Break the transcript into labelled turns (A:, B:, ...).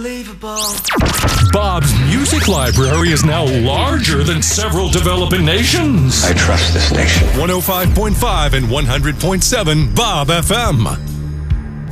A: unbelievable.
B: Bob's music library is now larger than several developing nations.
C: I trust this nation.
B: 105.5 and 100.7 Bob FM.